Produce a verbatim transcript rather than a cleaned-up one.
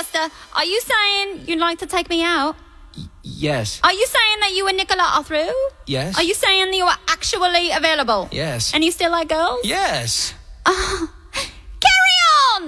mister, are you saying you'd like to take me out? Y- yes. Are you saying that you and Nicola are through? Yes. Are you saying that you are actually available? Yes. And you still like girls? Yes. Ah.